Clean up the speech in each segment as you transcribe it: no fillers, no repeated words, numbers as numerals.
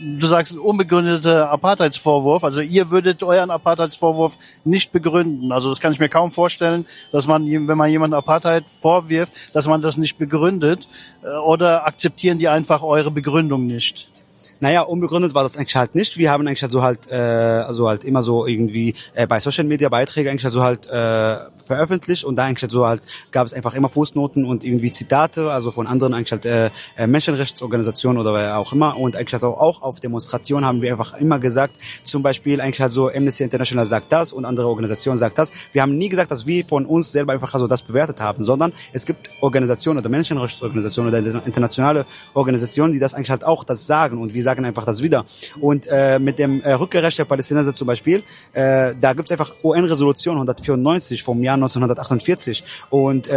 du sagst unbegründeter Apartheidsvorwurf, also ihr würdet euren Apartheidsvorwurf nicht begründen. Also das kann ich mir kaum vorstellen, dass man, wenn man jemandem Apartheid vorwirft, dass man das nicht begründet, oder akzeptieren die einfach eure Begründung nicht? Naja, unbegründet war das eigentlich halt nicht. Wir haben eigentlich halt so also halt immer so irgendwie bei Social Media Beiträge eigentlich halt so halt veröffentlicht, und da eigentlich halt so halt gab es einfach immer Fußnoten und irgendwie Zitate, also von anderen eigentlich halt Menschenrechtsorganisationen oder wer auch immer, und eigentlich halt auch auf Demonstrationen haben wir einfach immer gesagt, zum Beispiel eigentlich halt so Amnesty International sagt das und andere Organisationen sagt das. Wir haben nie gesagt, dass wir von uns selber einfach also das bewertet haben, sondern es gibt Organisationen oder Menschenrechtsorganisationen oder internationale Organisationen, die das eigentlich halt auch das sagen, und wir sagen einfach das wieder. Und mit dem Rückkehrrecht der Palästinenser zum Beispiel, da gibt's einfach UN-Resolution 194 vom Jahr 1948, und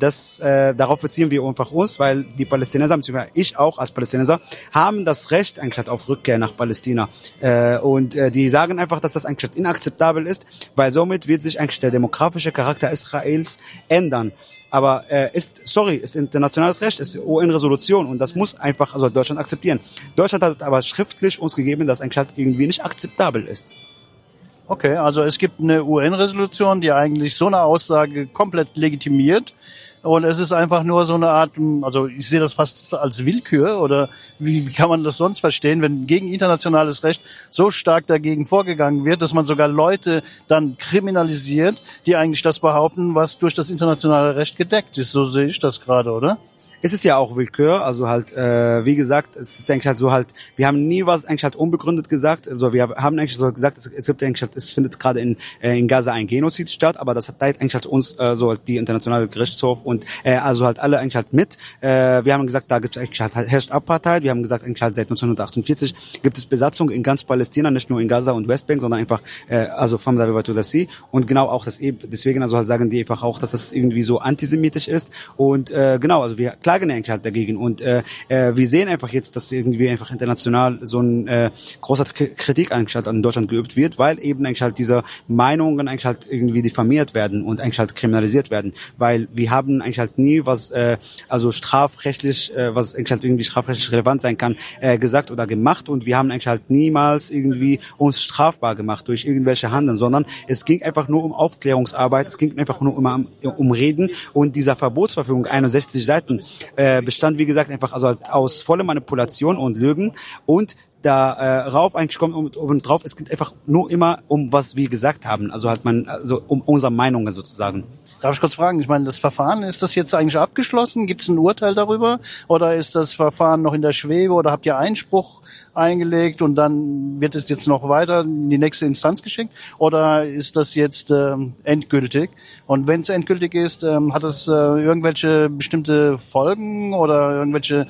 darauf beziehen wir einfach uns, weil die Palästinenser, beziehungsweise ich auch als Palästinenser, haben das Recht eigentlich auf Rückkehr nach Palästina, und die sagen einfach, dass das eigentlich inakzeptabel ist, weil somit wird sich eigentlich der demografische Charakter Israels ändern. Aber ist internationales Recht, ist UN-Resolution, und das muss einfach also Deutschland akzeptieren. Deutschland hat aber schriftlich uns gegeben, dass eigentlich irgendwie nicht akzeptabel ist. Okay, also es gibt eine UN-Resolution, die eigentlich so eine Aussage komplett legitimiert. Und es ist einfach nur so eine Art, also ich sehe das fast als Willkür, oder wie kann man das sonst verstehen, wenn gegen internationales Recht so stark dagegen vorgegangen wird, dass man sogar Leute dann kriminalisiert, die eigentlich das behaupten, was durch das internationale Recht gedeckt ist. So sehe ich das gerade, oder? Es ist ja auch Willkür, also halt, wie gesagt, es ist eigentlich halt so halt, wir haben nie was eigentlich halt unbegründet gesagt, also wir haben eigentlich so gesagt, es gibt eigentlich halt, es findet gerade in Gaza ein Genozid statt, aber das hat eigentlich halt uns, so halt die internationale Gerichtshof und also halt alle eigentlich halt mit. Wir haben gesagt, da gibt's eigentlich halt herrscht Apartheid, wir haben gesagt, eigentlich halt seit 1948 gibt es Besatzung in ganz Palästina, nicht nur in Gaza und Westbank, sondern einfach, also from the river to the sea, und genau auch deswegen also halt sagen die einfach auch, dass das irgendwie so antisemitisch ist, und genau, also wir klagen eigentlich halt dagegen, und wir sehen einfach jetzt, dass irgendwie einfach international so ein großer Kritik eigentlich halt an Deutschland geübt wird, weil eben eigentlich halt diese Meinungen eigentlich halt irgendwie diffamiert werden und eigentlich halt kriminalisiert werden, weil wir haben eigentlich halt nie was also strafrechtlich, was eigentlich halt irgendwie strafrechtlich relevant sein kann, gesagt oder gemacht, und wir haben eigentlich halt niemals irgendwie uns strafbar gemacht durch irgendwelche Handeln, sondern es ging einfach nur um Aufklärungsarbeit, es ging einfach nur um Reden, und dieser Verbotsverfügung 61 Seiten bestand, wie gesagt, einfach also aus voller Manipulation und Lügen, und darauf eigentlich kommt oben drauf, es geht einfach nur immer um, was wir gesagt haben, also um unsere Meinungen sozusagen. Darf ich kurz fragen, ich meine, das Verfahren, ist das jetzt eigentlich abgeschlossen? Gibt es ein Urteil darüber? Oder ist das Verfahren noch in der Schwebe? Oder habt ihr Einspruch eingelegt und dann wird es jetzt noch weiter in die nächste Instanz geschickt? Oder ist das jetzt endgültig? Und wenn es endgültig ist, hat es irgendwelche bestimmte Folgen oder irgendwelche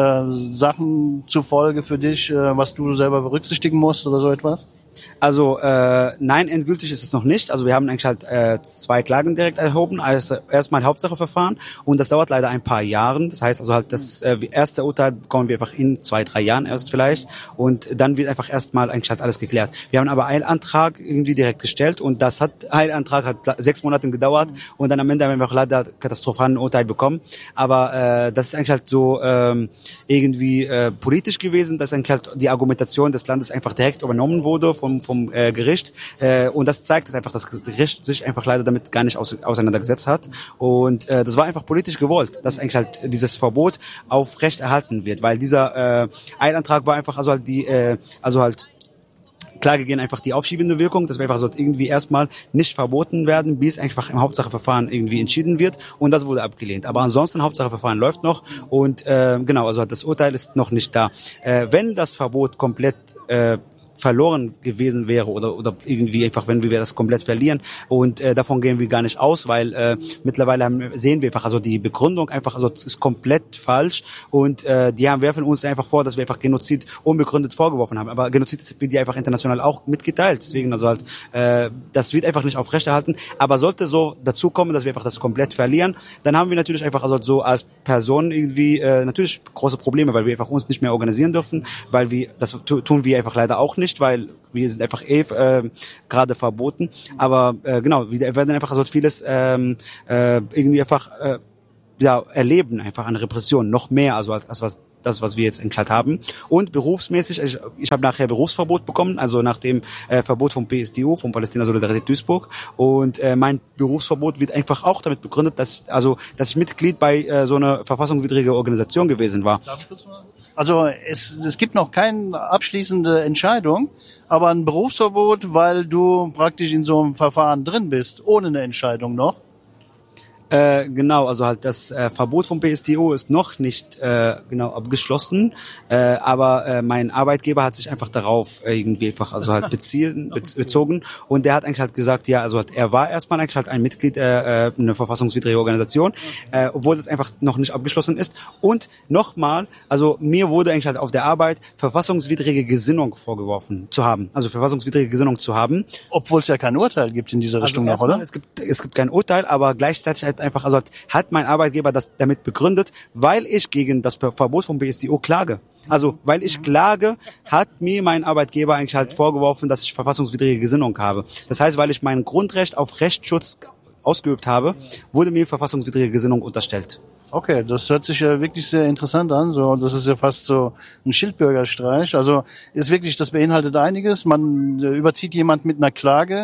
Sachen zur Folge für dich, was du selber berücksichtigen musst oder so etwas? Also nein, endgültig ist es noch nicht. Also wir haben eigentlich halt 2 Klagen direkt erhoben. Also erstmal Hauptsacheverfahren, und das dauert leider ein paar Jahre. Das heißt also halt, das erste Urteil bekommen wir einfach in 2-3 Jahren erst vielleicht, und dann wird einfach erstmal eigentlich halt alles geklärt. Wir haben aber Eilantrag irgendwie direkt gestellt, und Eilantrag hat 6 Monate gedauert, und dann am Ende haben wir einfach leider katastrophalen Urteil bekommen. Aber das ist eigentlich halt so irgendwie politisch gewesen, dass eigentlich halt die Argumentation des Landes einfach direkt übernommen wurde vom Gericht, und das zeigt, dass einfach das Gericht sich einfach leider damit gar nicht auseinandergesetzt hat, und das war einfach politisch gewollt, dass eigentlich halt dieses Verbot aufrecht erhalten wird, weil dieser Eilantrag war einfach Klage gegen einfach die aufschiebende Wirkung, dass wir einfach so irgendwie erstmal nicht verboten werden, bis einfach im Hauptsacheverfahren irgendwie entschieden wird, und das wurde abgelehnt. Aber ansonsten Hauptsacheverfahren läuft noch, und genau, also das Urteil ist noch nicht da. Wenn das Verbot komplett verloren gewesen wäre oder irgendwie einfach, wenn wir das komplett verlieren, und davon gehen wir gar nicht aus, weil mittlerweile sehen wir einfach, also die Begründung einfach, also ist komplett falsch, und werfen uns einfach vor, dass wir einfach Genozid unbegründet vorgeworfen haben, aber Genozid wird ja einfach international auch mitgeteilt, deswegen also halt das wird einfach nicht aufrechterhalten, aber sollte so dazu kommen, dass wir einfach das komplett verlieren, dann haben wir natürlich einfach also so als Person irgendwie natürlich große Probleme, weil wir einfach uns nicht mehr organisieren dürfen, weil das tun wir einfach leider auch nicht, weil wir sind einfach gerade verboten, aber genau, wir werden einfach so vieles irgendwie einfach erleben, einfach an Repression, noch mehr, also als was das, was wir jetzt eigentlich halt haben. Und berufsmäßig, ich habe nachher Berufsverbot bekommen, also nach dem Verbot vom PSDU, vom Palästina Solidarität Duisburg. Und mein Berufsverbot wird einfach auch damit begründet, dass ich Mitglied bei so einer verfassungswidrige Organisation gewesen war. Also es gibt noch keine abschließende Entscheidung, aber ein Berufsverbot, weil du praktisch in so einem Verfahren drin bist, ohne eine Entscheidung noch. Genau, also halt das Verbot vom PSDU ist noch nicht genau abgeschlossen, aber mein Arbeitgeber hat sich einfach darauf irgendwie einfach also halt bezogen und der hat eigentlich halt gesagt, ja, also halt, er war erstmal eigentlich halt ein Mitglied einer verfassungswidrigen Organisation, obwohl das einfach noch nicht abgeschlossen ist und nochmal, also mir wurde eigentlich halt auf der Arbeit verfassungswidrige Gesinnung vorgeworfen zu haben, also verfassungswidrige Gesinnung zu haben. Obwohl es ja kein Urteil gibt in dieser Richtung noch, oder? Es gibt kein Urteil, aber gleichzeitig einfach, also hat mein Arbeitgeber das damit begründet, weil ich gegen das Verbot vom BSDO klage. Also, weil ich klage, hat mir mein Arbeitgeber eigentlich halt vorgeworfen, dass ich verfassungswidrige Gesinnung habe. Das heißt, weil ich mein Grundrecht auf Rechtsschutz ausgeübt habe, wurde mir verfassungswidrige Gesinnung unterstellt. Okay, das hört sich ja wirklich sehr interessant an. So, das ist ja fast so ein Schildbürgerstreich. Also ist wirklich, das beinhaltet einiges. Man überzieht jemand mit einer Klage,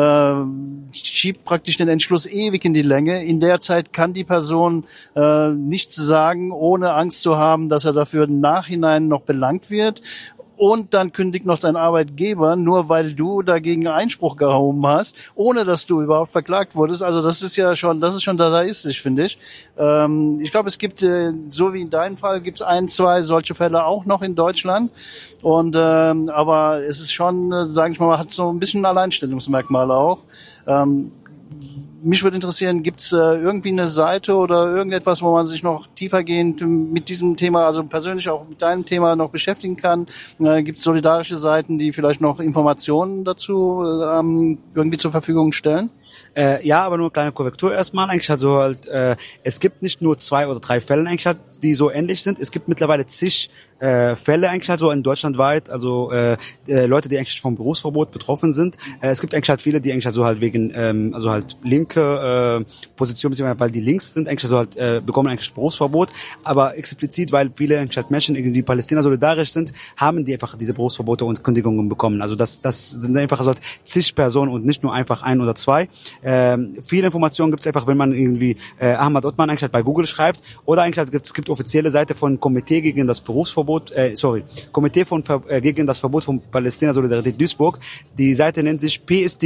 schiebt praktisch den Entschluss ewig in die Länge. In der Zeit kann die Person nichts sagen, ohne Angst zu haben, dass er dafür im Nachhinein noch belangt wird. Und dann kündigt noch sein Arbeitgeber, nur weil du dagegen Einspruch gehoben hast, ohne dass du überhaupt verklagt wurdest. Also das ist schon dadaistisch, finde ich. Ich glaube, es gibt, so wie in deinem Fall, gibt es 1, 2 solche Fälle auch noch in Deutschland. Und aber es ist schon, sage ich mal, hat so ein bisschen ein Alleinstellungsmerkmal auch. Mich würde interessieren, gibt es irgendwie eine Seite oder irgendetwas, wo man sich noch tiefergehend mit diesem Thema, also persönlich auch mit deinem Thema noch beschäftigen kann? Gibt es solidarische Seiten, die vielleicht noch Informationen dazu irgendwie zur Verfügung stellen? Ja, aber nur eine kleine Korrektur erstmal. Eigentlich also halt, es gibt nicht nur 2 oder 3 Fälle eigentlich halt, die so ähnlich sind. Es gibt mittlerweile zig Fälle eigentlich halt so in Deutschland weit, also Leute, die eigentlich vom Berufsverbot betroffen sind. Es gibt eigentlich halt viele, die eigentlich halt so halt wegen also halt linke Position, beziehungsweise weil die links sind, eigentlich so halt bekommen eigentlich Berufsverbot, aber explizit, weil viele eigentlich halt Menschen irgendwie Palästina solidarisch sind, haben die einfach diese Berufsverbote und Kündigungen bekommen. Also das sind einfach so halt zig Personen und nicht nur einfach 1 oder 2. Viele Informationen gibt es einfach, wenn man irgendwie Ahmad Othman eigentlich halt bei Google schreibt, oder eigentlich halt es gibt offizielle Seite von Komitee gegen das Berufsverbot, Komitee gegen das Verbot von Palästina Solidarität Duisburg. Die Seite nennt sich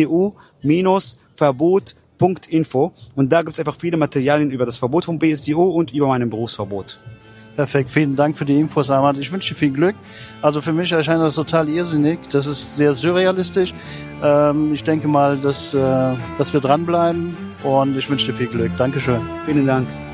psdu-verbot.info und da gibt es einfach viele Materialien über das Verbot vom PSDU und über meinen Berufsverbot. Perfekt, vielen Dank für die Infos, Ahmad. Ich wünsche dir viel Glück. Also für mich erscheint das total irrsinnig. Das ist sehr surrealistisch. Ich denke mal, dass wir dranbleiben und ich wünsche dir viel Glück. Dankeschön. Vielen Dank.